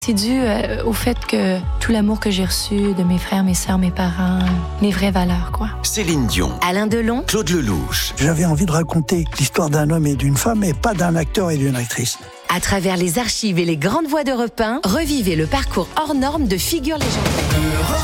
C'est dû au fait que tout l'amour que j'ai reçu de mes frères, mes sœurs, mes parents, mes vraies valeurs, quoi. Céline Dion, Alain Delon, Claude Lelouch. J'avais envie de raconter l'histoire d'un homme et d'une femme, et pas d'un acteur et d'une actrice. à travers les archives et les grandes voix d'Europe 1, revivez le parcours hors norme de figures légendaires.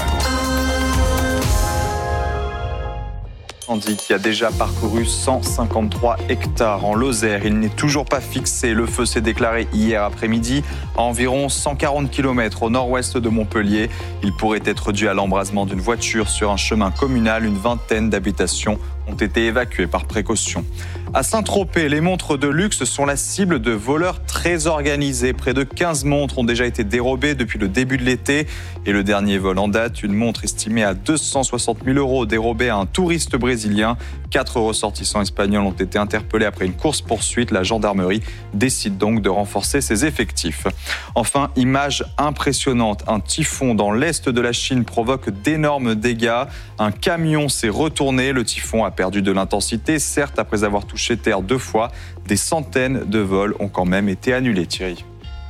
Andy qui a déjà parcouru 153 hectares en Lozère. Il n'est toujours pas fixé. Le feu s'est déclaré hier après-midi à environ 140 km au nord-ouest de Montpellier. Il pourrait être dû à l'embrasement d'une voiture sur un chemin communal. Une vingtaine d'habitations ont été évacuées par précaution. À Saint-Tropez, les montres de luxe sont la cible de voleurs très organisés. Près de 15 montres ont déjà été dérobées depuis le début de l'été. Et le dernier vol en date, une montre estimée à 260 000 € dérobée à un touriste brésilien. 4 ressortissants espagnols ont été interpellés après une course-poursuite. La gendarmerie décide donc de renforcer ses effectifs. Enfin, image impressionnante. Un typhon dans l'est de la Chine provoque d'énormes dégâts. Un camion s'est retourné. Le typhon a perdu de l'intensité, certes après avoir touché terre 2 fois. Des centaines de vols ont quand même été annulés, Thierry.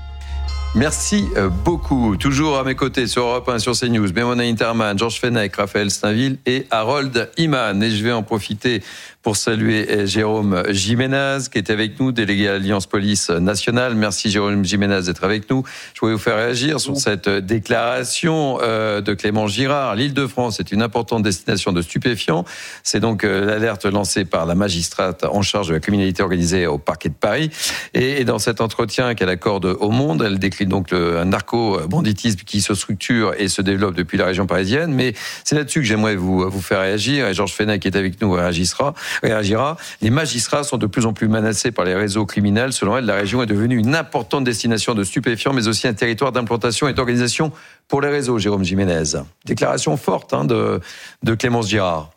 Merci beaucoup. Toujours à mes côtés sur Europe 1, sur CNews, Mélanie Interman, Georges Fenech, Raphaël Stainville et Harold Iman. Et je vais en profiter pour saluer Jérôme Jiménez qui est avec nous, délégué à l'Alliance Police Nationale. Merci Jérôme Jiménez d'être avec nous. Je voulais vous faire réagir sur cette déclaration de Clément Girard. L'Île-de-France est une importante destination de stupéfiants. C'est donc l'alerte lancée par la magistrate en charge de la criminalité organisée au parquet de Paris. Et dans cet entretien qu'elle accorde au Monde, elle décline donc un narco-banditisme qui se structure et se développe depuis la région parisienne. Mais c'est là-dessus que j'aimerais vous faire réagir. Et Georges Fenech qui est avec nous réagira. Les magistrats sont de plus en plus menacés par les réseaux criminels. Selon elle, la région est devenue une importante destination de stupéfiants, mais aussi un territoire d'implantation et d'organisation pour les réseaux, Jérôme Jiménez. Déclaration forte de Clémence Girard.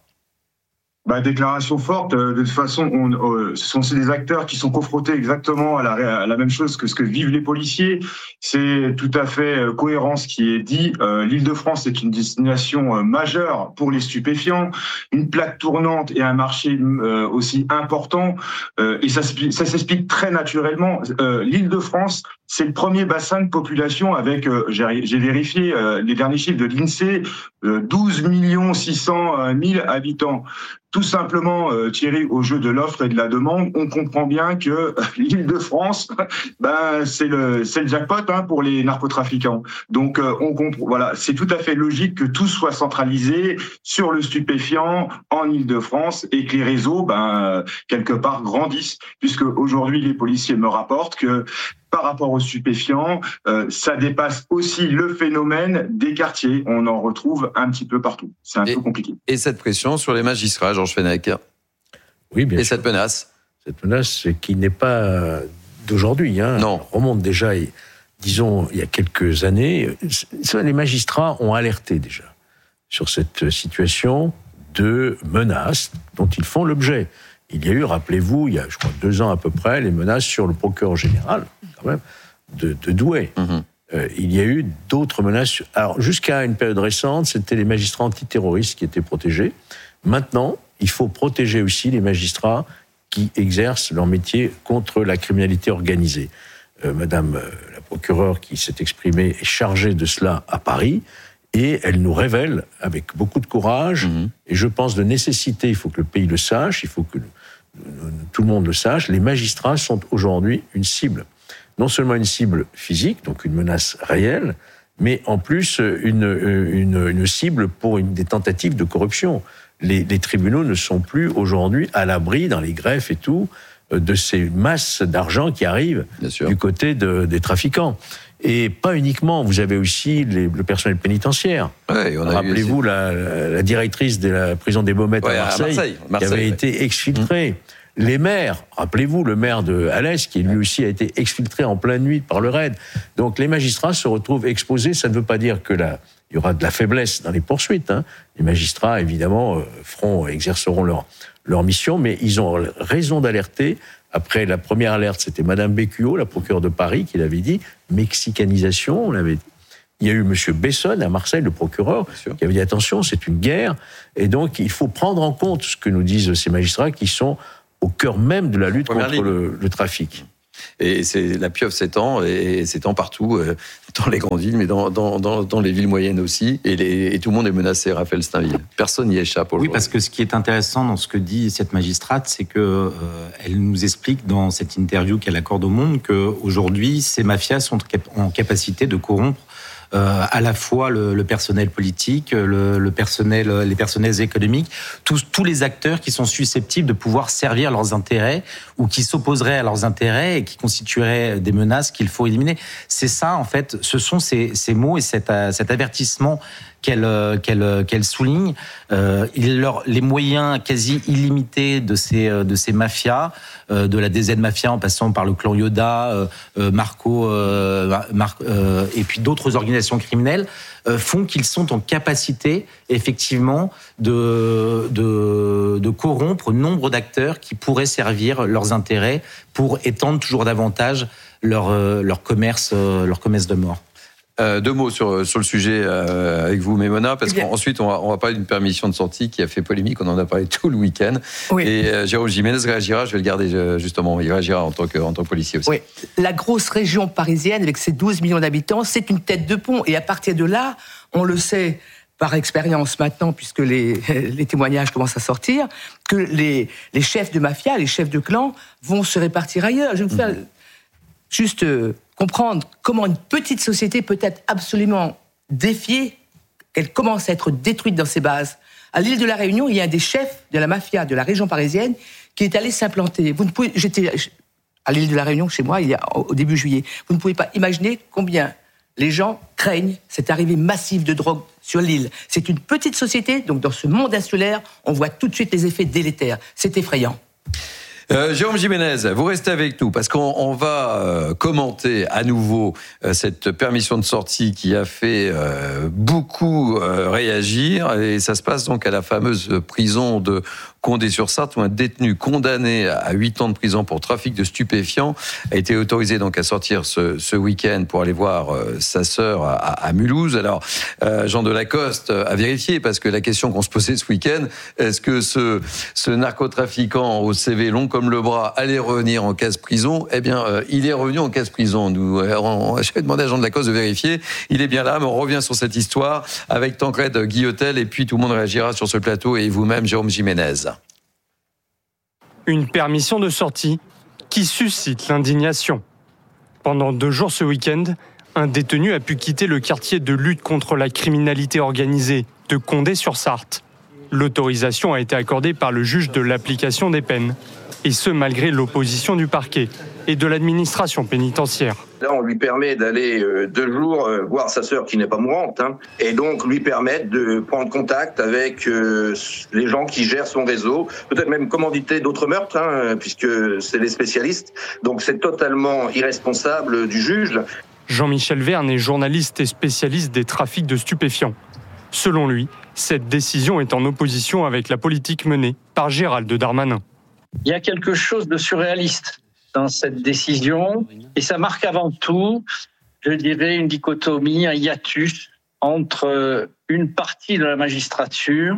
Déclaration forte. De toute façon, ce sont des acteurs qui sont confrontés exactement à la même chose que ce que vivent les policiers. C'est tout à fait cohérent ce qui est dit. L'Île-de-France est une destination majeure pour les stupéfiants, une plaque tournante et un marché aussi important. Et ça s'explique très naturellement. L'Île-de-France, c'est le premier bassin de population avec, j'ai vérifié les derniers chiffres de l'INSEE, 12 600 000 habitants. Tout simplement, Thierry, au jeu de l'offre et de la demande, on comprend bien que l'Île-de-France, c'est le jackpot pour les narcotrafiquants. Donc, on comprend. Voilà, c'est tout à fait logique que tout soit centralisé sur le stupéfiant en Île-de-France et que les réseaux, quelque part, grandissent, puisque aujourd'hui les policiers me rapportent que par rapport aux stupéfiants, ça dépasse aussi le phénomène des quartiers. On en retrouve un petit peu partout. C'est un peu compliqué. Et cette pression sur les magistrats, Georges Fenech. Oui, bien sûr. Cette menace. Cette menace qui n'est pas d'aujourd'hui. Non. Elle remonte déjà, disons, il y a quelques années. Les magistrats ont alerté déjà sur cette situation de menaces dont ils font l'objet. Il y a eu, rappelez-vous, il y a, je crois, 2 ans à peu près, les menaces sur le procureur général, quand même, de Douai. Il y a eu d'autres menaces. Alors, jusqu'à une période récente, c'était les magistrats antiterroristes qui étaient protégés. Maintenant, il faut protéger aussi les magistrats qui exercent leur métier contre la criminalité organisée. Madame la procureure qui s'est exprimée est chargée de cela à Paris. Et elle nous révèle, avec beaucoup de courage, et je pense de nécessité, il faut que le pays le sache, il faut que tout le monde le sache, les magistrats sont aujourd'hui une cible. Non seulement une cible physique, donc une menace réelle, mais en plus une cible pour des tentatives de corruption. Les tribunaux ne sont plus aujourd'hui à l'abri, dans les greffes et tout, de ces masses d'argent qui arrivent du côté des trafiquants. Et pas uniquement, vous avez aussi le personnel pénitentiaire. Ouais, rappelez-vous la directrice de la prison des Baumettes à Marseille, qui avait été exfiltrée. Les maires, rappelez-vous le maire de Alès, qui lui aussi a été exfiltré en pleine nuit par le RAID. Donc les magistrats se retrouvent exposés. Ça ne veut pas dire que il y aura de la faiblesse dans les poursuites. Les magistrats, évidemment, exerceront leur mission, mais ils ont raison d'alerter. Après la première alerte, c'était Madame Bécuot, la procureure de Paris, qui l'avait dit, mexicanisation, on l'avait dit. Il y a eu Monsieur Besson à Marseille, le procureur, qui avait dit attention, c'est une guerre, et donc il faut prendre en compte ce que nous disent ces magistrats qui sont au cœur même de la lutte contre le trafic. Et la pieuvre s'étend, et s'étend partout, dans les grandes villes, mais dans les villes moyennes aussi. Et tout le monde est menacé, Raphaël Steinville. Personne n'y échappe aujourd'hui. Oui, parce que ce qui est intéressant dans ce que dit cette magistrate, c'est que elle nous explique dans cette interview qu'elle accorde au Monde qu'aujourd'hui, ces mafias sont en capacité de corrompre à la fois le personnel politique, les personnels économiques, tous les acteurs qui sont susceptibles de pouvoir servir leurs intérêts ou qui s'opposeraient à leurs intérêts et qui constitueraient des menaces qu'il faut éliminer. C'est ça, en fait, ce sont ces mots et cet avertissement qu'elle souligne. Les moyens quasi illimités de ces mafias, de la DZ Mafia en passant par le clan Yoda, Marco, et puis d'autres organisations criminelles, font qu'ils sont en capacité, effectivement, de corrompre nombre d'acteurs qui pourraient servir leurs intérêts pour étendre toujours davantage leur commerce de mort. 2 mots sur le sujet avec vous, Maïmouna, parce qu'ensuite on va parler d'une permission de sortie qui a fait polémique, on en a parlé tout le week-end. Oui. Et Jérôme Jiménez réagira, je vais le garder justement, il réagira en tant que policier aussi. Oui. La grosse région parisienne, avec ses 12 millions d'habitants, c'est une tête de pont. Et à partir de là, on le sait par expérience maintenant, puisque les témoignages commencent à sortir, que les chefs de mafia, les chefs de clan vont se répartir ailleurs. Je vais vous faire juste comprendre comment une petite société peut être absolument défiée, qu'elle commence à être détruite dans ses bases. À l'île de la Réunion, il y a un des chefs de la mafia de la région parisienne qui est allé s'implanter. J'étais à l'île de la Réunion, chez moi, au début juillet. Vous ne pouvez pas imaginer combien les gens craignent cette arrivée massive de drogue sur l'île. C'est une petite société, donc dans ce monde insulaire, on voit tout de suite les effets délétères. C'est effrayant. Jérôme Jiménez, vous restez avec nous parce qu'on va commenter à nouveau cette permission de sortie qui a fait beaucoup réagir, et ça se passe donc à la fameuse prison de Condé-sur-Sarthe où un détenu condamné à 8 ans de prison pour trafic de stupéfiants a été autorisé donc à sortir ce week-end pour aller voir sa sœur à Mulhouse. Alors Jean Delacoste a vérifié, parce que la question qu'on se posait ce week-end, est-ce que ce narcotrafiquant au CV long comme le bras allait revenir en case prison? Eh bien, il est revenu en case prison. J'ai demandé à Jean Delacoste de vérifier. Il est bien là, mais on revient sur cette histoire avec Tancred Guillotel, et puis tout le monde réagira sur ce plateau, et vous-même, Jérôme Jiménez. Une permission de sortie qui suscite l'indignation. Pendant 2 jours ce week-end, un détenu a pu quitter le quartier de lutte contre la criminalité organisée de Condé-sur-Sarthe. L'autorisation a été accordée par le juge de l'application des peines, et ce malgré l'opposition du parquet et de l'administration pénitentiaire. Là, on lui permet d'aller 2 jours voir sa sœur qui n'est pas mourante, et donc lui permettre de prendre contact avec les gens qui gèrent son réseau, peut-être même commanditer d'autres meurtres, puisque c'est les spécialistes. Donc c'est totalement irresponsable du juge. Jean-Michel Verne est journaliste et spécialiste des trafics de stupéfiants. Selon lui, cette décision est en opposition avec la politique menée par Gérald Darmanin. Il y a quelque chose de surréaliste dans cette décision, et ça marque avant tout, je dirais, une dichotomie, un hiatus entre une partie de la magistrature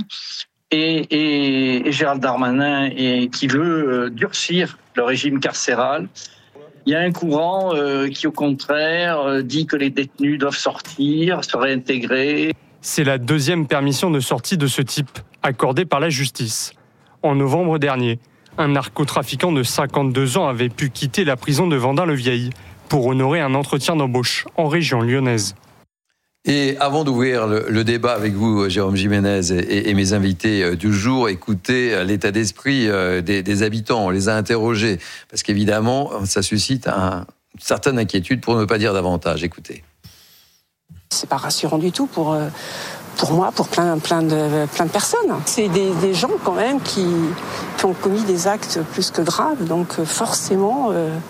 et Gérald Darmanin, qui veut durcir le régime carcéral. Il y a un courant qui, au contraire, dit que les détenus doivent sortir, se réintégrer. C'est la 2e permission de sortie de ce type, accordée par la justice. En novembre dernier, un narcotrafiquant de 52 ans avait pu quitter la prison de Vendin-le-Vieil pour honorer un entretien d'embauche en région lyonnaise. Et avant d'ouvrir le débat avec vous, Jérôme Jiménez, et mes invités du jour, écoutez l'état d'esprit des habitants. On les a interrogés parce qu'évidemment, ça suscite une certaine inquiétude, pour ne pas dire davantage. Écoutez. C'est pas rassurant du tout pour moi, pour plein de personnes. C'est des gens quand même qui ont commis des actes plus que graves, donc forcément,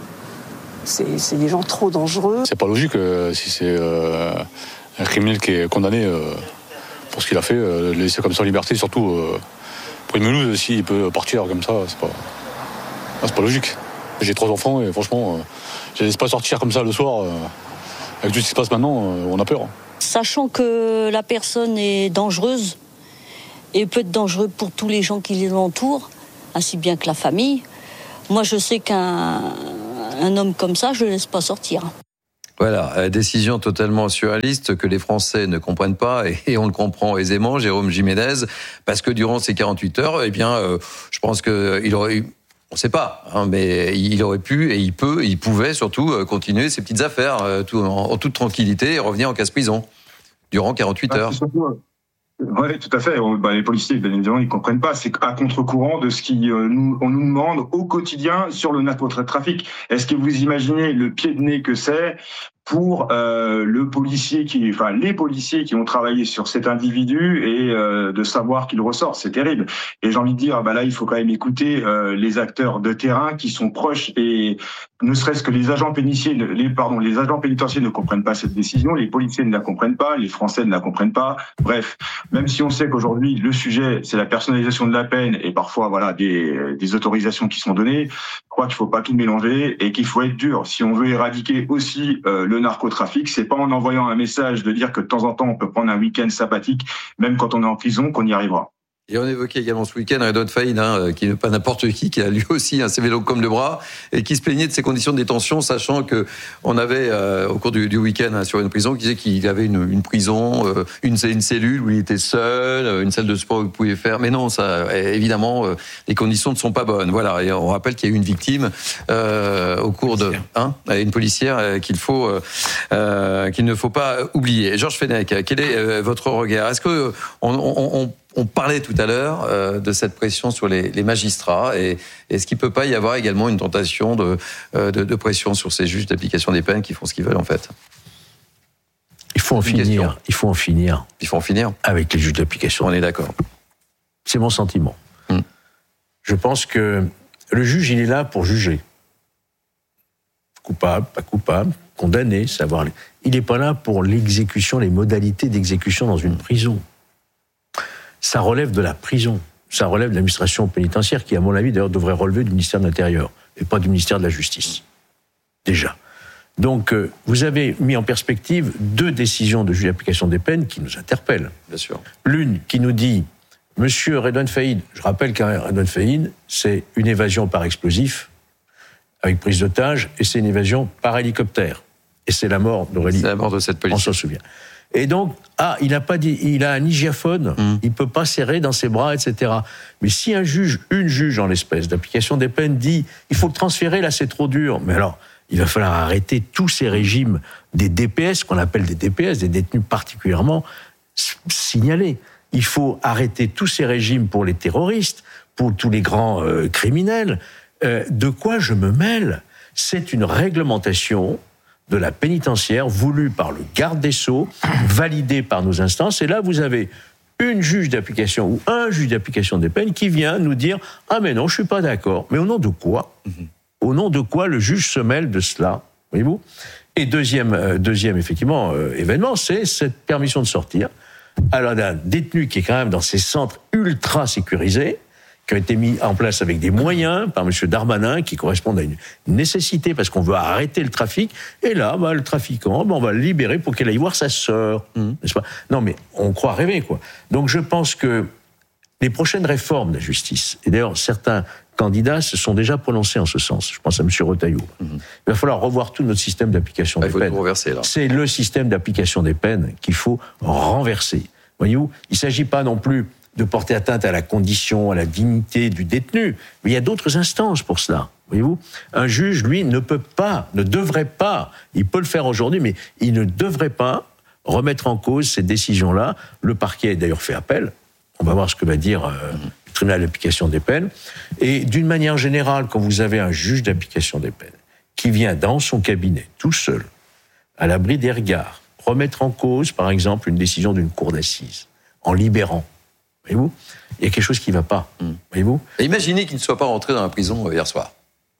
c'est des gens trop dangereux. C'est pas logique si c'est un criminel qui est condamné pour ce qu'il a fait, le laisser comme ça en liberté, surtout pour une Mulhouse, s'il peut partir comme ça, c'est pas logique. J'ai 3 enfants et franchement, je ne laisse pas sortir comme ça le soir. Avec tout ce qui se passe maintenant, on a peur. Sachant que la personne est dangereuse et peut être dangereuse pour tous les gens qui l'entourent, ainsi bien que la famille. Moi, je sais qu'un un homme comme ça, je le laisse pas sortir. Voilà, décision totalement surréaliste que les Français ne comprennent pas et on le comprend aisément, Jérôme Jiménez, parce que durant ces 48 heures, je pense qu'il aurait eu, on ne sait pas, mais il aurait pu et il pouvait surtout continuer ses petites affaires en toute tranquillité et revenir en casse-prison durant 48 heures. Oui, tout à fait. Les policiers, bien évidemment, ils comprennent pas. C'est à contre-courant de ce qu'on nous demande au quotidien sur le narcotrafic. Est-ce que vous imaginez le pied de nez que c'est pour les policiers qui ont travaillé sur cet individu et de savoir qu'il ressort, c'est terrible. Et j'ai envie de dire, là, il faut quand même écouter les acteurs de terrain qui sont proches et ne serait-ce que les agents pénitentiaires ne comprennent pas cette décision, les policiers ne la comprennent pas, les Français ne la comprennent pas. Bref, même si on sait qu'aujourd'hui le sujet c'est la personnalisation de la peine et parfois des autorisations qui sont données, je crois qu'il faut pas tout mélanger et qu'il faut être dur. Si on veut éradiquer aussi le narcotrafic, c'est pas en envoyant un message de dire que de temps en temps on peut prendre un week-end sympathique, même quand on est en prison, qu'on y arrivera. Et on évoquait également ce week-end Redouane Faïd, qui n'est pas n'importe qui a lui aussi un CV long comme le bras, et qui se plaignait de ses conditions de détention, sachant que on avait au cours du week-end sur une prison, qui disait qu'il avait une prison, une cellule où il était seul, une salle de sport où il pouvait faire. Mais non, ça, évidemment, les conditions ne sont pas bonnes. Voilà. Et on rappelle qu'il y a eu une victime au cours une policière qu'il ne faut pas oublier. Georges Fenech, quel est votre regard? Est-ce que on parlait tout à l'heure de cette pression sur les magistrats, et est-ce qu'il ne peut pas y avoir également une tentation de pression sur ces juges d'application des peines qui font ce qu'ils veulent en fait? Il faut en finir. Il faut en finir avec les juges d'application. On est d'accord. C'est mon sentiment. Je pense que le juge, il est là pour juger. Coupable, pas coupable, condamné, savoir. Il n'est pas là pour l'exécution, les modalités d'exécution dans une prison. Ça relève de la prison, ça relève de l'administration pénitentiaire qui, à mon avis, d'ailleurs, devrait relever du ministère de l'Intérieur et pas du ministère de la Justice. Déjà. Donc, vous avez mis en perspective 2 décisions de juge d'application des peines qui nous interpellent. Bien sûr. L'une qui nous dit, Monsieur Redouane Faïd, je rappelle qu'un Redouane Faïd, c'est une évasion par explosif avec prise d'otage, et c'est une évasion par hélicoptère. Et c'est la mort d'Aurélie. C'est la mort de cette policière. On s'en souvient. Et donc, il a un hygiaphone, il peut pas serrer dans ses bras, etc. Mais si une juge en l'espèce d'application des peines dit, il faut le transférer, là c'est trop dur. Mais alors, il va falloir arrêter tous ces régimes des DPS, qu'on appelle des DPS, des détenus particulièrement signalés. Il faut arrêter tous ces régimes pour les terroristes, pour tous les grands criminels. De quoi je me mêle? C'est une réglementation de la pénitentiaire voulue par le garde des Sceaux, validée par nos instances. Et là, vous avez une juge d'application ou un juge d'application des peines qui vient nous dire « Ah mais non, je suis pas d'accord. » Mais au nom de quoi? Au nom de quoi le juge se mêle de cela? Voyez-vous? Et deuxième effectivement, événement, c'est cette permission de sortir. Alors d'un détenu qui est quand même dans ces centres ultra sécurisés, qui a été mis en place avec des moyens par M. Darmanin, qui correspondent à une nécessité, parce qu'on veut arrêter le trafic. Et là, le trafiquant, on va le libérer pour qu'il aille voir sa sœur. N'est-ce pas? Non, mais on croit rêver, quoi. Donc je pense que les prochaines réformes de la justice, et d'ailleurs certains candidats se sont déjà prononcés en ce sens, je pense à M. Retailleau, il va falloir revoir tout notre système d'application des peines. C'est le système d'application des peines qu'il faut renverser. Voyez-vous, il ne s'agit pas non plus de porter atteinte à la condition, à la dignité du détenu. Mais il y a d'autres instances pour cela, voyez-vous. Un juge, lui, ne devrait pas, il peut le faire aujourd'hui, mais il ne devrait pas remettre en cause ces décisions-là. Le parquet a d'ailleurs fait appel. On va voir ce que va dire le tribunal d'application des peines. Et d'une manière générale, quand vous avez un juge d'application des peines qui vient dans son cabinet, tout seul, à l'abri des regards, remettre en cause, par exemple, une décision d'une cour d'assises, en libérant, voyez-vous, il y a quelque chose qui ne va pas. Voyez-vous. Et imaginez qu'il ne soit pas rentré dans la prison hier soir.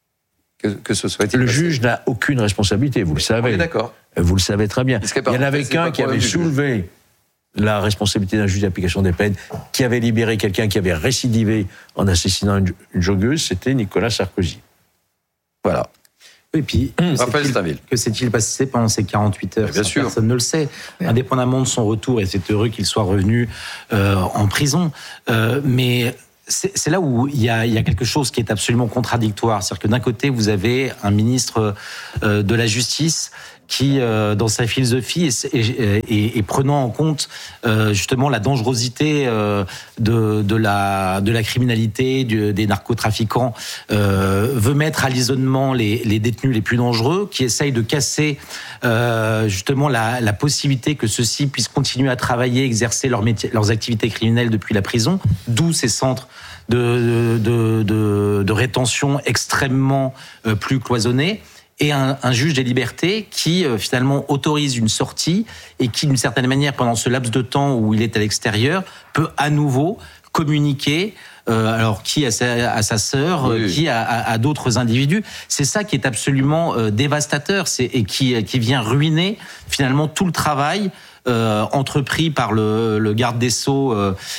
Que ce soit le juge n'a aucune responsabilité, vous le savez. On est d'accord. Vous le savez très bien. Il y en avait qu'un qui avait soulevé la responsabilité d'un juge d'application des peines, qui avait libéré quelqu'un qui avait récidivé en assassinant une joggeuse, c'était Nicolas Sarkozy. Voilà. Et puis, que s'est-il passé pendant ces 48 heures? Bien sûr. Personne ne le sait. Indépendamment de son retour, et c'est heureux qu'il soit revenu en prison. Mais c'est là où il y a quelque chose qui est absolument contradictoire. C'est-à-dire que d'un côté, vous avez un ministre de la Justice qui, dans sa philosophie, et prenant en compte justement la dangerosité de la criminalité, des narcotrafiquants, veut mettre à l'isolement les détenus les plus dangereux, qui essayent de casser justement la possibilité que ceux-ci puissent continuer à travailler, exercer leurs activités criminelles depuis la prison, d'où ces centres de rétention extrêmement plus cloisonnés. Et un juge des libertés qui finalement autorise une sortie et qui, d'une certaine manière, pendant ce laps de temps où il est à l'extérieur, peut à nouveau communiquer, alors qui à sa sœur, qui à d'autres individus. C'est ça qui est absolument dévastateur, et qui vient ruiner finalement tout le travail entrepris par le garde des Sceaux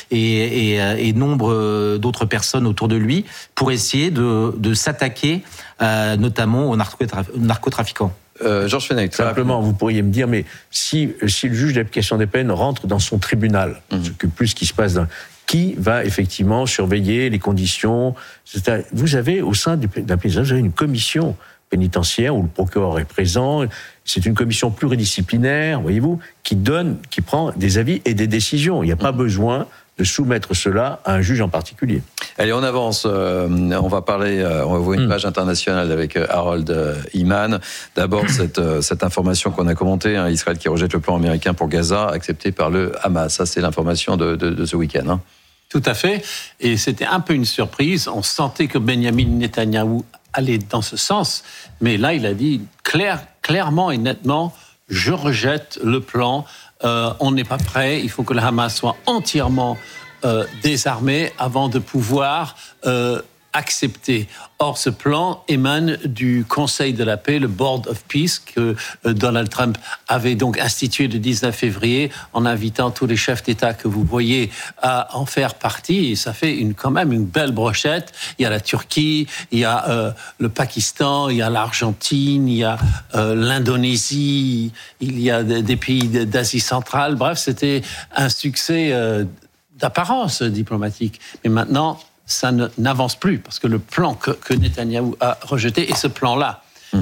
et nombre d'autres personnes autour de lui pour essayer de s'attaquer notamment aux narcotrafiquants. Georges Fenech, simplement, vous pourriez me dire, mais si le juge d'application des peines rentre dans son tribunal, s'occupe plus de ce qui se passe qui va effectivement surveiller les conditions. Vous avez au sein d'un pénitentiaire, vous avez une commission pénitentiaire où le procureur est présent. C'est une commission pluridisciplinaire, voyez-vous, qui prend des avis et des décisions. Il n'y a pas besoin de soumettre cela à un juge en particulier. Allez, on avance. On va voir une page internationale avec Harold Iman. D'abord, cette information qu'on a commentée, Israël qui rejette le plan américain pour Gaza, accepté par le Hamas. Ça, c'est l'information de ce week-end. Tout à fait. Et c'était un peu une surprise. On sentait que Benjamin Netanyahou allait dans ce sens. Mais là, il a dit clairement et nettement, je rejette le plan. On n'est pas prêt. Il faut que le Hamas soit entièrement désarmé avant de pouvoir accepter. Or, ce plan émane du Conseil de la paix, le Board of Peace, que Donald Trump avait donc institué le 19 février en invitant tous les chefs d'État que vous voyez à en faire partie. Et ça fait quand même une belle brochette. Il y a la Turquie, il y a le Pakistan, il y a l'Argentine, il y a l'Indonésie, il y a des pays d'Asie centrale. Bref, c'était un succès d'apparence diplomatique. Mais maintenant, ça n'avance plus, parce que le plan que Netanyahou a rejeté, et ce plan-là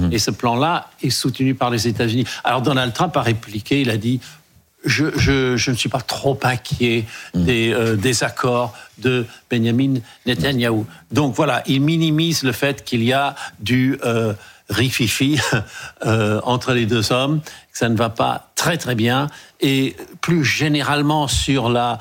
est soutenu par les États-Unis. Alors Donald Trump a répliqué, il a dit je ne suis pas trop inquiet des accords de Benjamin Netanyahou. Donc voilà, il minimise le fait qu'il y a du rififi entre les deux hommes, que ça ne va pas très très bien, et plus généralement sur la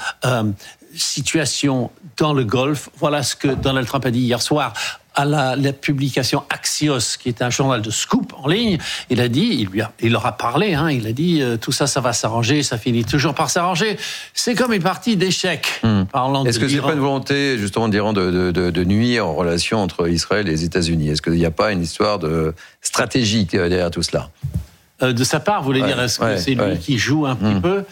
situation dans le Golfe. Voilà ce que Donald Trump a dit hier soir à la publication Axios, qui est un journal de scoop en ligne. Il a dit, il leur a parlé, il a dit tout ça va s'arranger, ça finit toujours par s'arranger. C'est comme une partie d'échecs. Est-ce que c'est pas une volonté justement d'Iran de nuire aux relations entre Israël et les États-Unis? Est-ce qu'il n'y a pas une histoire stratégique derrière tout cela? De sa part, vous voulez dire, est-ce que c'est lui qui joue un petit peu?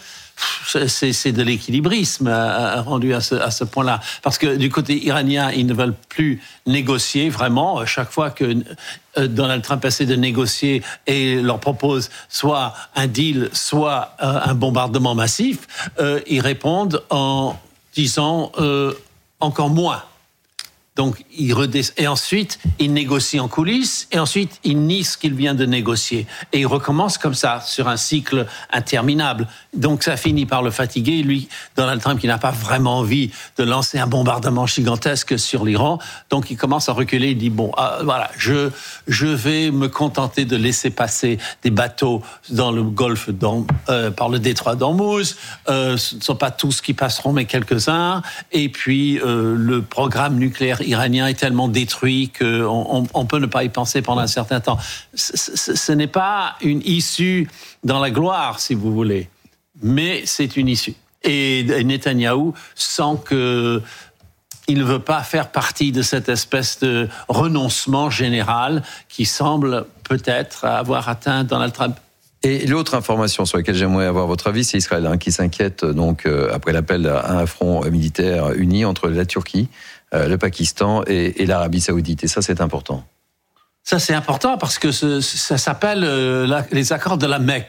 C'est de l'équilibrisme rendu à ce point-là. Parce que du côté iranien, ils ne veulent plus négocier vraiment. Chaque fois que Donald Trump essaie de négocier et leur propose soit un deal, soit un bombardement massif, ils répondent en disant encore moins. Donc, et ensuite, il négocie en coulisses, et ensuite, il nie ce qu'il vient de négocier. Et il recommence comme ça, sur un cycle interminable. Donc, ça finit par le fatiguer. Lui, Donald Trump, qui n'a pas vraiment envie de lancer un bombardement gigantesque sur l'Iran. Donc, il commence à reculer. Il dit, voilà, je vais me contenter de laisser passer des bateaux dans le Golfe par le détroit d'Ormuz. Ce ne sont pas tous qui passeront, mais quelques-uns. Et puis, le programme nucléaire iranien est tellement détruit qu'on peut ne pas y penser pendant un certain temps. Ce n'est pas une issue dans la gloire, si vous voulez, mais c'est une issue. Et Netanyahou sent qu'il ne veut pas faire partie de cette espèce de renoncement général qui semble peut-être avoir atteint Donald Trump. Et l'autre information sur laquelle j'aimerais avoir votre avis, c'est Israël qui s'inquiète donc après l'appel à un front militaire uni entre la Turquie, le Pakistan et l'Arabie Saoudite. Et ça, c'est important. Ça, c'est important parce que ça s'appelle les accords de la Mecque.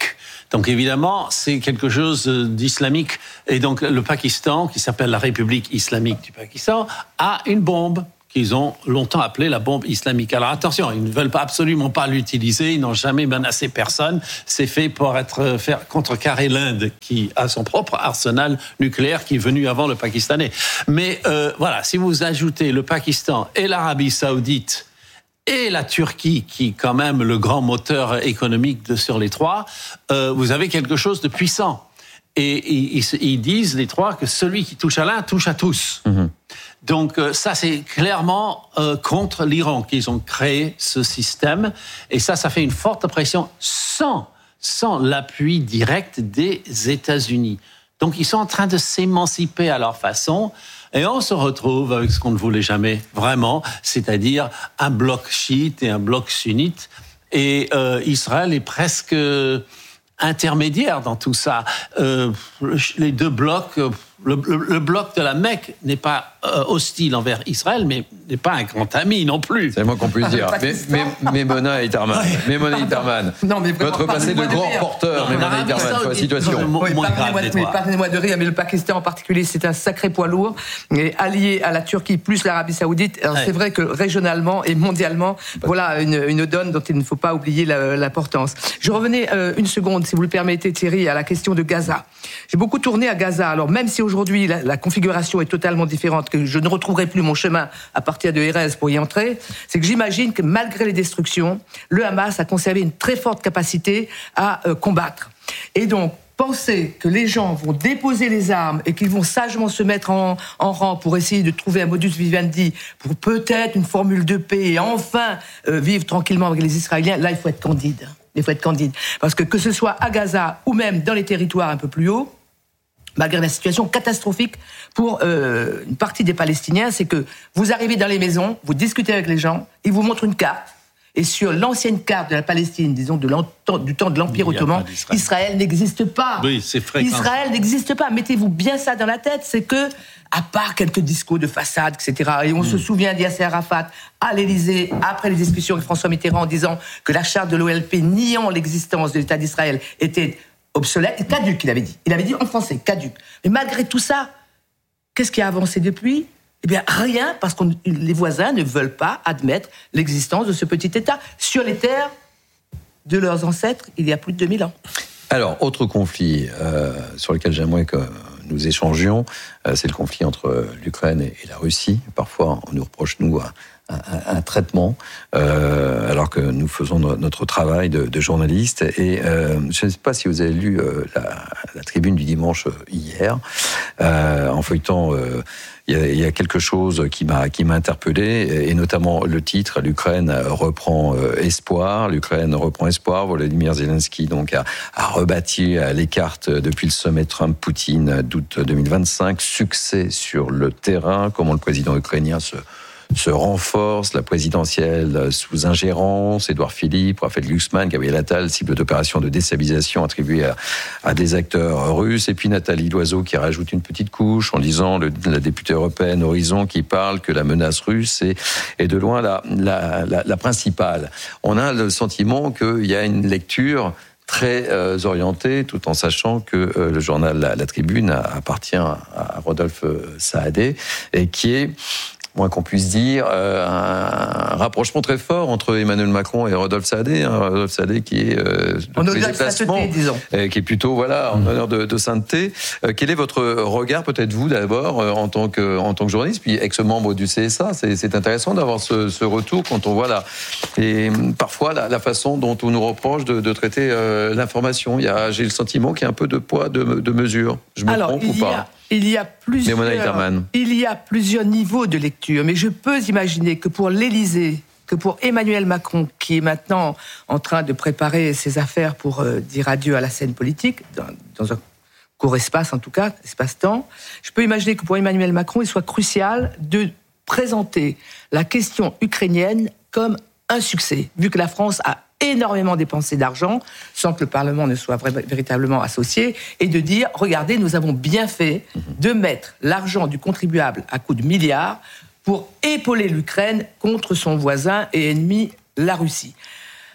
Donc évidemment, c'est quelque chose d'islamique. Et donc le Pakistan, qui s'appelle la République islamique du Pakistan, a une bombe qu'ils ont longtemps appelée la bombe islamique. Alors attention, ils ne veulent absolument pas l'utiliser, ils n'ont jamais menacé personne. C'est fait pour faire contrecarrer l'Inde, qui a son propre arsenal nucléaire qui est venu avant le Pakistanais. Mais voilà, si vous ajoutez le Pakistan et l'Arabie Saoudite et la Turquie, qui est quand même le grand moteur économique sur les trois, vous avez quelque chose de puissant. Et ils disent, les trois, que celui qui touche à l'un touche à tous. Donc ça, c'est clairement contre l'Iran qu'ils ont créé ce système. Et ça fait une forte pression sans l'appui direct des États-Unis. Donc ils sont en train de s'émanciper à leur façon. Et on se retrouve avec ce qu'on ne voulait jamais vraiment, c'est-à-dire un bloc chiite et un bloc sunnite. Et Israël est presque intermédiaire dans tout ça. Les deux blocs, le bloc de la Mecque n'est pas hostile envers Israël, mais n'est pas un grand ami non plus. C'est le moins qu'on puisse dire. Mais Mona Iterman, votre passé de grand reporter, Mona Iterman, sur la situation. Pardonnez-moi de rire, mais le Pakistan en particulier, c'est un sacré poids lourd, et allié à la Turquie plus l'Arabie Saoudite. Alors, c'est vrai que régionalement et mondialement, voilà une donne dont il ne faut pas oublier l'importance. Je revenais une seconde, si vous le permettez, Thierry, à la question de Gaza. J'ai beaucoup tourné à Gaza. Alors même si aujourd'hui la configuration est totalement différente, que je ne retrouverai plus mon chemin à partir de Erez pour y entrer, c'est que j'imagine que malgré les destructions, le Hamas a conservé une très forte capacité à combattre. Et donc, penser que les gens vont déposer les armes et qu'ils vont sagement se mettre en rang pour essayer de trouver un modus vivendi, pour peut-être une formule de paix et enfin vivre tranquillement avec les Israéliens, là, il faut être candide. Parce que ce soit à Gaza ou même dans les territoires un peu plus hauts, malgré la situation catastrophique pour une partie des Palestiniens, c'est que vous arrivez dans les maisons, vous discutez avec les gens, ils vous montrent une carte, et sur l'ancienne carte de la Palestine, disons du temps de l'Empire ottoman, Israël n'existe pas. Oui, c'est fréquent. Israël n'existe pas. Mettez-vous bien ça dans la tête, c'est que, à part quelques discours de façade, etc., et on se souvient d'Yasser Arafat à l'Élysée, après les discussions avec François Mitterrand, en disant que la charte de l'OLP niant l'existence de l'État d'Israël était obsolète, caduque, il avait dit. Il avait dit en français, caduque. Mais malgré tout ça, qu'est-ce qui a avancé depuis ? Eh bien, rien, parce que les voisins ne veulent pas admettre l'existence de ce petit État sur les terres de leurs ancêtres il y a plus de 2000 ans. Alors, autre conflit sur lequel j'aimerais que nous échangions, c'est le conflit entre l'Ukraine et la Russie. Parfois, on nous reproche, nous, un traitement, alors que nous faisons notre travail de journaliste. Et je ne sais pas si vous avez lu la tribune du dimanche hier, en feuilletant. Il y a quelque chose qui m'a interpellé, et notamment le titre, l'Ukraine reprend espoir. L'Ukraine reprend espoir. Volodymyr Zelensky donc a rebâti les cartes depuis le sommet Trump-Poutine d'août 2025. Succès sur le terrain, comment le président ukrainien se renforce, la présidentielle sous ingérence, Édouard Philippe, Raphaël Glucksmann, Gabriel Attal, cible d'opération de déstabilisation attribuée à des acteurs russes, et puis Nathalie Loiseau qui rajoute une petite couche en disant la députée européenne Horizon qui parle que la menace russe est de loin la principale. On a le sentiment qu'il y a une lecture très orientée, tout en sachant que le journal La Tribune appartient à Rodolphe Saadé, et qui est, moins qu'on puisse dire, un rapprochement très fort entre Emmanuel Macron et Rodolphe Saadé. Rodolphe Saadé qui est en honneur de sainteté, disons. Qui est plutôt en honneur de sainteté. Quel est votre regard, peut-être vous d'abord, en tant que journaliste, puis ex-membre du CSA? C'est intéressant d'avoir ce retour quand on voit et parfois la façon dont on nous reproche de traiter l'information. J'ai le sentiment qu'il y a un peu de poids, de mesure. Je me trompe ou pas? Il y a plusieurs niveaux de lecture, mais je peux imaginer que pour l'Élysée, que pour Emmanuel Macron, qui est maintenant en train de préparer ses affaires pour dire adieu à la scène politique, dans un court espace en tout cas, espace-temps, je peux imaginer que pour Emmanuel Macron, il soit crucial de présenter la question ukrainienne comme un succès, vu que la France a énormément dépensé d'argent sans que le Parlement ne soit véritablement associé, et de dire, regardez, nous avons bien fait de mettre l'argent du contribuable à coups de milliards pour épauler l'Ukraine contre son voisin et ennemi, la Russie.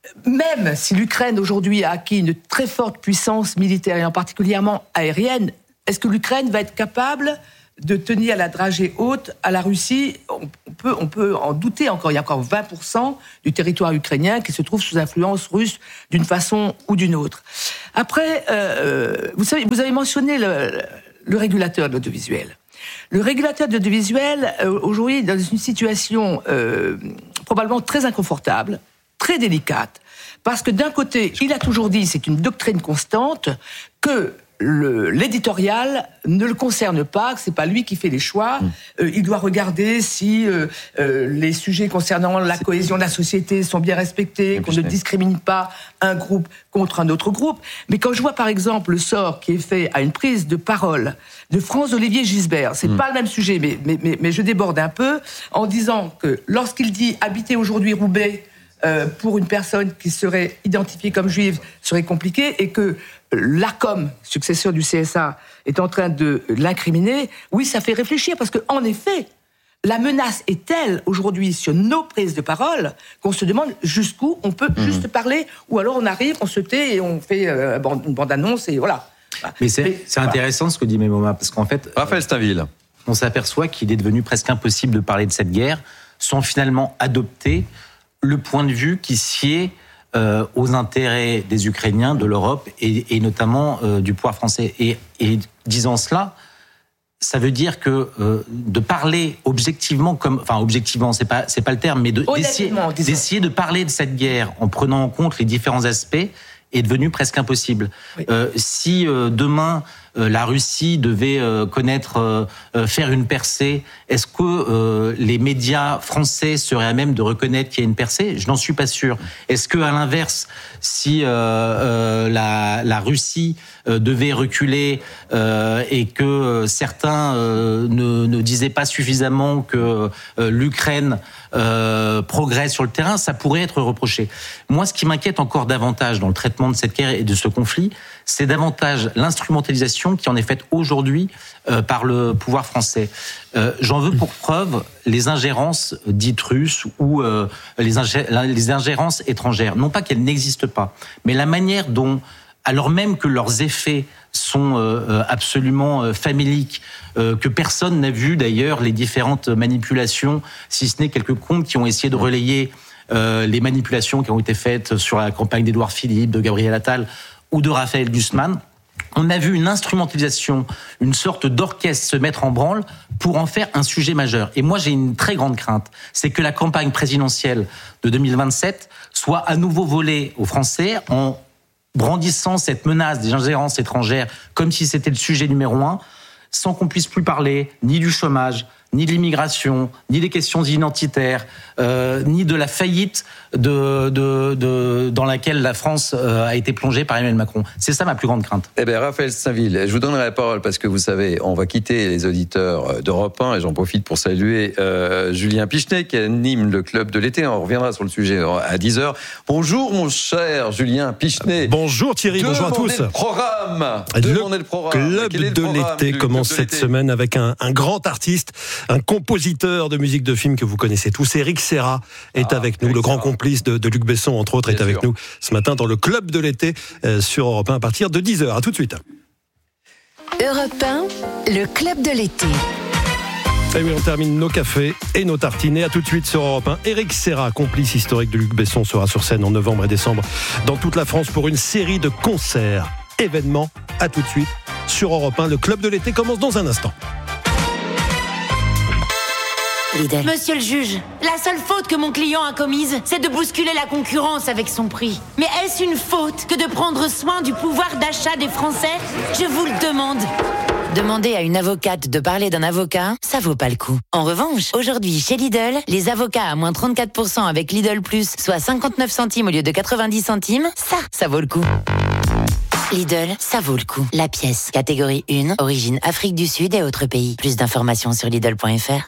même si l'Ukraine aujourd'hui a acquis une très forte puissance militaire et en particulièrement aérienne, est-ce que l'Ukraine va être capable de tenir la dragée haute à la Russie? On peut en douter encore. Il y a encore 20% du territoire ukrainien qui se trouve sous influence russe d'une façon ou d'une autre. Après, vous avez mentionné le régulateur de l'audiovisuel. Le régulateur de l'audiovisuel, aujourd'hui, est dans une situation probablement très inconfortable, très délicate, parce que d'un côté, il a toujours dit, c'est une doctrine constante, que l'éditorial ne le concerne pas, que c'est pas lui qui fait les choix. Il doit regarder si les sujets concernant la cohésion de la société sont bien respectés, qu'on ne discrimine pas un groupe contre un autre groupe. Mais quand je vois par exemple le sort qui est fait à une prise de parole de Franz-Olivier Gisbert, c'est pas le même sujet, mais je déborde un peu, en disant que lorsqu'il dit habiter aujourd'hui Roubaix pour une personne qui serait identifiée comme juive serait compliqué, et que l'ARCOM, successeur du CSA, est en train de l'incriminer, oui, ça fait réfléchir, parce qu'en effet, la menace est telle aujourd'hui sur nos prises de parole qu'on se demande jusqu'où on peut juste parler, ou alors on arrive, on se tait et on fait une bande-annonce et voilà. Mais c'est intéressant ce que dit Memoma, parce qu'en fait, Raphaël Steinville, on s'aperçoit qu'il est devenu presque impossible de parler de cette guerre sans finalement adopter le point de vue qui sied aux intérêts des Ukrainiens, de l'Europe et notamment du pouvoir français. Et disant cela, ça veut dire que de parler objectivement, objectivement, c'est pas le terme, mais d'essayer de parler de cette guerre en prenant en compte les différents aspects est devenu presque impossible. Oui. Si demain la Russie devait faire une percée, est-ce que les médias français seraient à même de reconnaître qu'il y a une percée? Je n'en suis pas sûr. Est-ce que, à l'inverse, si la Russie devait reculer et que certains ne disaient pas suffisamment que l'Ukraine progresse sur le terrain, ça pourrait être reproché. Moi, ce qui m'inquiète encore davantage dans le traitement de cette guerre et de ce conflit, c'est davantage l'instrumentalisation qui en est faite aujourd'hui par le pouvoir français. J'en veux pour preuve les ingérences dites russes ou les ingérences étrangères. Non pas qu'elles n'existent pas, mais la manière dont, alors même que leurs effets sont absolument faméliques, que personne n'a vu d'ailleurs les différentes manipulations, si ce n'est quelques comptes qui ont essayé de relayer les manipulations qui ont été faites sur la campagne d'Édouard Philippe, de Gabriel Attal ou de Raphaël Glucksmann. On a vu une instrumentalisation, une sorte d'orchestre se mettre en branle pour en faire un sujet majeur. Et moi, j'ai une très grande crainte, c'est que la campagne présidentielle de 2027 soit à nouveau volée aux Français en brandissant cette menace des ingérences étrangères comme si c'était le sujet numéro 1, sans qu'on puisse plus parler ni du chômage, ni de l'immigration, ni des questions identitaires, ni de la faillite dans laquelle la France a été plongée par Emmanuel Macron. C'est ça ma plus grande crainte. Eh bien, Raphaël Steinville, je vous donnerai la parole parce que vous savez, on va quitter les auditeurs d'Europe 1 et j'en profite pour saluer Julien Pichenet qui anime le club de l'été. On reviendra sur le sujet à 10h. Bonjour mon cher Julien Pichenet. Bonjour Thierry, bonjour à tous. Le programme. Club de l'été commence cette semaine avec un grand artiste, un compositeur de musique de film que vous connaissez tous. Éric Serra est avec nous, le grand complice de Luc Besson, entre autres, est avec nous ce matin dans le Club de l'été sur Europe 1 à partir de 10h. À tout de suite. Europe 1, le Club de l'été. Et oui, on termine nos cafés et nos tartinés. À tout de suite sur Europe 1. Éric Serra, complice historique de Luc Besson, sera sur scène en novembre et décembre dans toute la France pour une série de concerts, événements. À tout de suite sur Europe 1. Le Club de l'été commence dans un instant. Lidl. Monsieur le juge, la seule faute que mon client a commise, c'est de bousculer la concurrence avec son prix. Mais est-ce une faute que de prendre soin du pouvoir d'achat des Français? Je vous le demande. Demander à une avocate de parler d'un avocat, ça vaut pas le coup. En revanche, aujourd'hui, chez Lidl, les avocats à moins 34% avec Lidl Plus, soit 59 centimes au lieu de 90 centimes, ça vaut le coup. Lidl, ça vaut le coup. La pièce, catégorie 1, origine Afrique du Sud et autres pays. Plus d'informations sur Lidl.fr.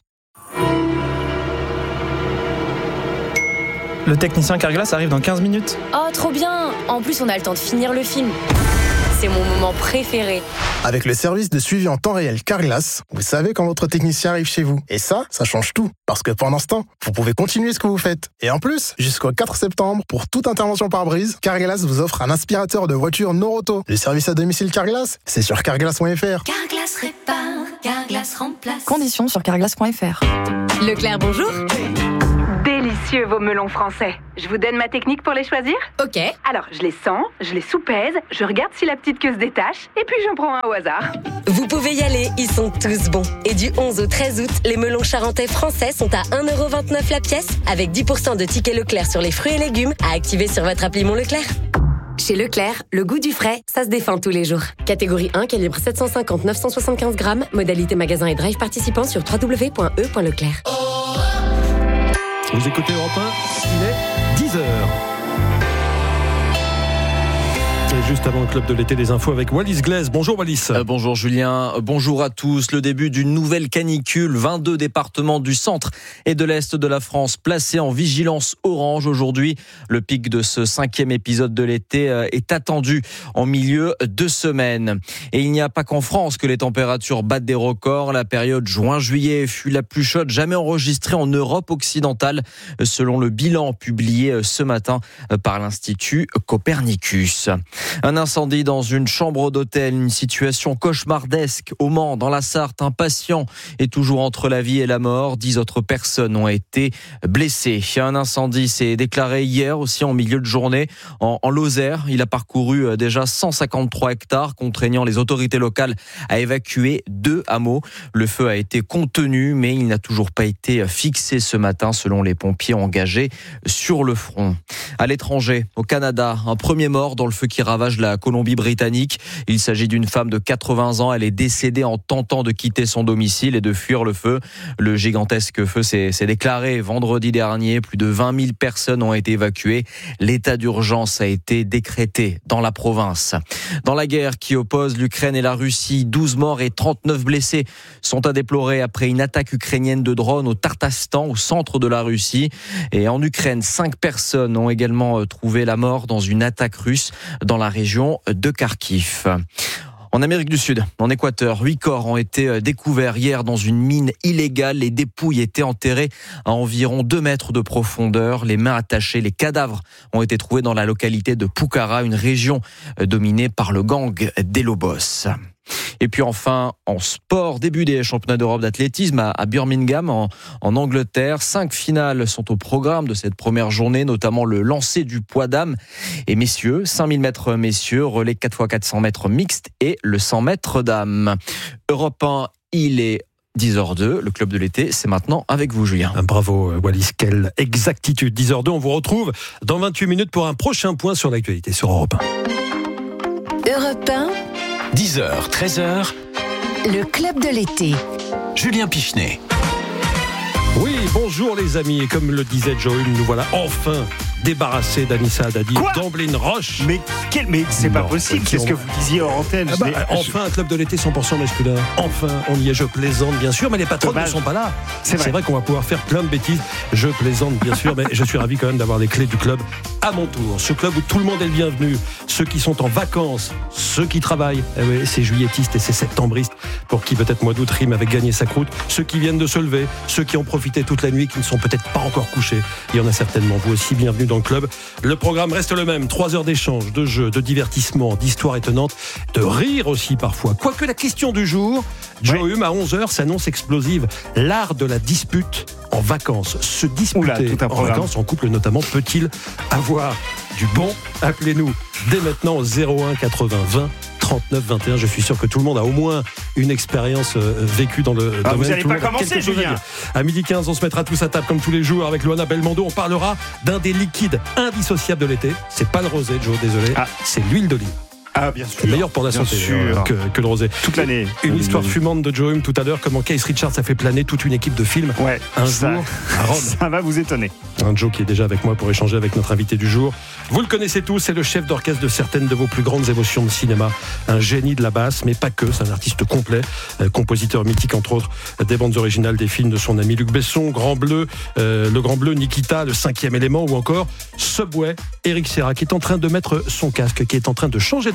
Le technicien Carglass arrive dans 15 minutes. Oh, trop bien! En plus, on a le temps de finir le film. C'est mon moment préféré. Avec le service de suivi en temps réel Carglass, vous savez quand votre technicien arrive chez vous. Et ça change tout. Parce que pendant ce temps, vous pouvez continuer ce que vous faites. Et en plus, jusqu'au 4 septembre, pour toute intervention par brise, Carglass vous offre un aspirateur de voiture Noroto. Le service à domicile Carglass, c'est sur carglass.fr. Carglass répare, Carglass remplace. Conditions sur carglass.fr. Leclerc, bonjour. Délicieux vos melons français. Je vous donne ma technique pour les choisir ? Ok. Alors, je les sens, je les soupèse, je regarde si la petite queue se détache, et puis j'en prends un au hasard. Vous pouvez y aller, ils sont tous bons. Et du 11 au 13 août, les melons charentais français sont à 1,29€ la pièce, avec 10% de tickets Leclerc sur les fruits et légumes à activer sur votre appli Mon Leclerc. Chez Leclerc, le goût du frais, ça se défend tous les jours. Catégorie 1, calibre 750-975 grammes, modalité magasin et drive participant sur www.e.leclerc. Vous écoutez Europe 1, il est 10h. Et juste avant le club de l'été, des infos avec Wallis Glaise. Bonjour Wallis. Bonjour Julien, bonjour à tous. Le début d'une nouvelle canicule, 22 départements du centre et de l'est de la France placés en vigilance orange aujourd'hui. Le pic de ce 5e épisode de l'été est attendu en milieu de semaine. Et il n'y a pas qu'en France que les températures battent des records. La période juin-juillet fut la plus chaude jamais enregistrée en Europe occidentale, selon le bilan publié ce matin par l'Institut Copernicus. Un incendie dans une chambre d'hôtel, une situation cauchemardesque au Mans, dans la Sarthe. Un patient est toujours entre la vie et la mort. 10 autres personnes ont été blessées. Un incendie s'est déclaré hier aussi en milieu de journée en Lozère. Il a parcouru déjà 153 hectares, contraignant les autorités locales à évacuer 2 hameaux. Le feu a été contenu, mais il n'a toujours pas été fixé ce matin, selon les pompiers engagés sur le front. À l'étranger, au Canada, un premier mort dans le feu qui ravage la Colombie-Britannique. Il s'agit d'une femme de 80 ans. Elle est décédée en tentant de quitter son domicile et de fuir le feu. Le gigantesque feu s'est déclaré vendredi dernier. Plus de 20 000 personnes ont été évacuées. L'état d'urgence a été décrété dans la province. Dans la guerre qui oppose l'Ukraine et la Russie, 12 morts et 39 blessés sont à déplorer après une attaque ukrainienne de drones au Tartastan, au centre de la Russie. Et en Ukraine, 5 personnes ont également trouvé la mort dans une attaque russe dans la région de Kharkiv. En Amérique du Sud, en Équateur, 8 corps ont été découverts hier dans une mine illégale. Les dépouilles étaient enterrées à environ 2 mètres de profondeur. Les mains attachées, les cadavres ont été trouvés dans la localité de Pucara, une région dominée par le gang des Lobos. Et puis enfin, en sport, début des championnats d'Europe d'athlétisme à Birmingham, en Angleterre. 5 finales sont au programme de cette première journée, notamment le lancer du poids dames et messieurs, 5000 mètres messieurs, relais 4x400 mètres mixtes et le 100 mètres dames. Europe 1, il est 10h02, le club de l'été, c'est maintenant avec vous, Julien. Bravo Wallis, quelle exactitude. 10h02, on vous retrouve dans 28 minutes pour un prochain point sur l'actualité sur Europe 1. Europe 1, 10h, 13h, le club de l'été. Julien Pichenet. Oui, bonjour les amis, et comme le disait Joël, nous voilà enfin débarrassé d'Anissa Haddadi, d'Amblin Roche. Mais c'est pas possible, c'est ce que vous disiez en antenne. Enfin, un club de l'été 100% masculin. Enfin, on y est, je plaisante bien sûr, mais les patrons ne sont pas là. C'est vrai qu'on va pouvoir faire plein de bêtises. Je plaisante bien sûr, mais je suis ravi quand même d'avoir les clés du club à mon tour. Ce club où tout le monde est le bienvenu. Ceux qui sont en vacances, ceux qui travaillent, ces juilletistes et ces septembristes, pour qui peut-être mois d'août rime avec gagner sa croûte. Ceux qui viennent de se lever, ceux qui ont profité toute la nuit, qui ne sont peut-être pas encore couchés. Il y en a certainement, vous aussi, bienvenue dans le club. Le programme reste le même, 3 heures d'échange, de jeux, de divertissement, d'histoires étonnantes, de rire aussi parfois. Quoique la question du jour, Joe Hume à 11h s'annonce explosive. L'art de la dispute en vacances. Se disputer en vacances, en couple notamment, peut-il avoir du bon? Appelez-nous dès maintenant au 01 80 20 39 21. Je suis sûr que tout le monde a au moins une expérience vécue dans le domaine. Vous n'allez pas commencer, Julien. À 12h15, on se mettra tous à table comme tous les jours avec Luana Belmondo. On parlera d'un des liquides indissociables de l'été. C'est pas le rosé, Joe, désolé. C'est l'huile d'olive. Ah, bien sûr. C'est meilleur pour la santé que le rosé. Toute l'année. Une histoire fumante de Joe Hume tout à l'heure, comment Keith Richards a fait planer toute une équipe de films un jour à Rome. Ça va vous étonner. Un Joe qui est déjà avec moi pour échanger avec notre invité du jour. Vous le connaissez tous, c'est le chef d'orchestre de certaines de vos plus grandes émotions de cinéma. Un génie de la basse, mais pas que, c'est un artiste complet. Compositeur mythique, entre autres, des bandes originales des films de son ami Luc Besson, Grand Bleu, Le Grand Bleu, Nikita, Le 5e élément, ou encore Subway, Eric Serra, qui est en train de mettre son casque, qui est en train de changer de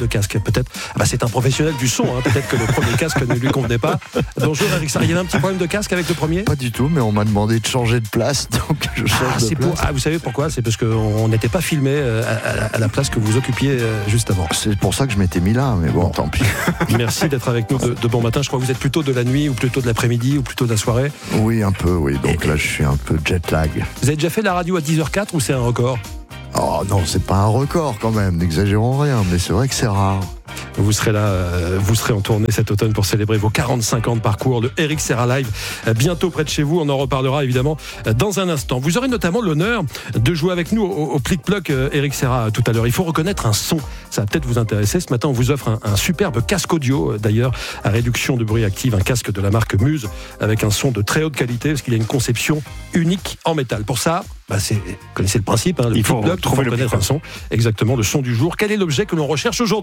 casque. Peut-être, c'est un professionnel du son, hein. Peut-être que le premier casque ne lui convenait pas. Bonjour Eric Serra, il y avait un petit problème de casque avec le premier ? Pas du tout, mais on m'a demandé de changer de place, donc je change de place. Vous savez pourquoi ? C'est parce qu'on n'était pas filmé à la place que vous occupiez juste avant. C'est pour ça que je m'étais mis là, mais bon, tant pis. Merci d'être avec nous de bon matin. Je crois que vous êtes plutôt de la nuit ou plutôt de l'après-midi ou plutôt de la soirée. Oui, un peu, oui. Donc là, je suis un peu jet lag. Vous avez déjà fait la radio à 10h04 ou c'est un record ? Oh non, c'est pas un record quand même, n'exagérons rien, mais c'est vrai que c'est rare. Vous serez là, vous serez en tournée cet automne pour célébrer vos 45 ans de parcours, le Eric Serra Live, bientôt près de chez vous. On en reparlera évidemment dans un instant. Vous aurez notamment l'honneur de jouer avec nous au Plic-Ploc Eric Serra tout à l'heure. Il faut reconnaître un son, ça va peut-être vous intéresser. Ce matin, on vous offre un superbe casque audio, d'ailleurs, à réduction de bruit active, un casque de la marque Muse, avec un son de très haute qualité, parce qu'il a une conception unique en métal. Pour ça, vous connaissez le principe, hein, le Plic-Ploc, il faut reconnaître un son. Exactement, le son du jour. Quel est l'objet que l'on recherche aujourd'hui ?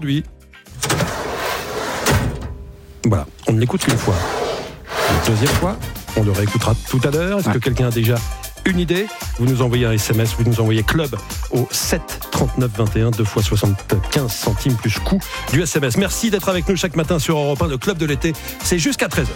Voilà, on l'écoute une fois. La deuxième fois, on le réécoutera tout à l'heure. Est-ce que quelqu'un a déjà une idée ? Vous nous envoyez un SMS, vous nous envoyez club au 7 39 21, 2 fois 75 centimes plus coût du SMS. Merci d'être avec nous chaque matin sur Europe 1, le club de l'été. C'est jusqu'à 13h.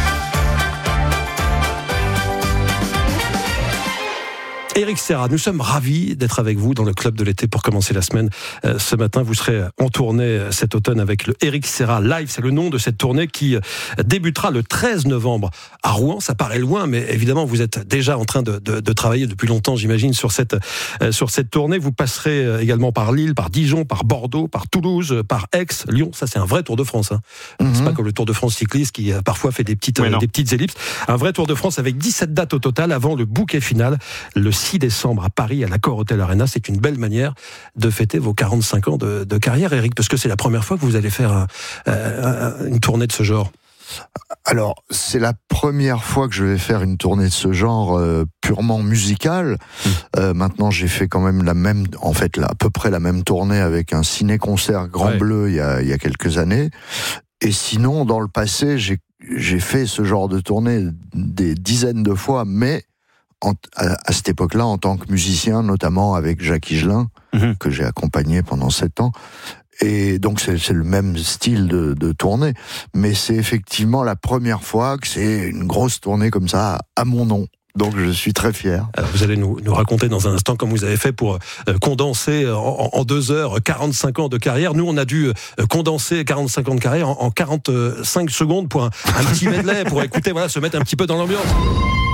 Eric Serra, nous sommes ravis d'être avec vous dans le club de l'été pour commencer la semaine. Ce matin, vous serez en tournée cet automne avec le Eric Serra Live. C'est le nom de cette tournée qui débutera le 13 novembre à Rouen. Ça paraît loin, mais évidemment, vous êtes déjà en train de travailler depuis longtemps, j'imagine, sur cette tournée. Vous passerez également par Lille, par Dijon, par Bordeaux, par Toulouse, par Aix, Lyon. Ça, c'est un vrai Tour de France. Hein. C'est pas comme le Tour de France cycliste qui parfois fait des petites ellipses. Un vrai Tour de France avec 17 dates au total avant le bouquet final, le 6 décembre à Paris, à l'Accor Hotel Arena. C'est une belle manière de fêter vos 45 ans de carrière, Eric, parce que c'est la première fois que vous allez faire une tournée de ce genre. Alors, c'est la première fois que je vais faire une tournée de ce genre purement musicale. Maintenant, j'ai fait quand même à peu près la même tournée avec un ciné-concert Grand Bleu il y a quelques années. Et sinon, dans le passé, j'ai fait ce genre de tournée des dizaines de fois, mais à cette époque-là, en tant que musicien, notamment avec Jacques Higelin, que j'ai accompagné pendant 7 ans. Et donc, c'est le même style de tournée. Mais c'est effectivement la première fois que c'est une grosse tournée comme ça, à mon nom. Donc, je suis très fier. Alors, vous allez nous raconter dans un instant comme vous avez fait pour condenser en 2 heures 45 ans de carrière. Nous, on a dû condenser 45 ans de carrière en 45 secondes pour un petit medley, pour écouter, se mettre un petit peu dans l'ambiance.